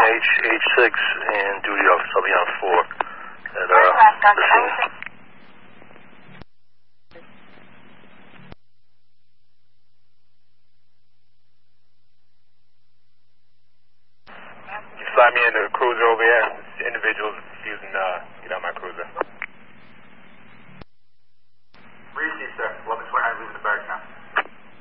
H6 and duty officer. I'll be on 4 at the scene. Slide me in the cruiser over here. Individuals using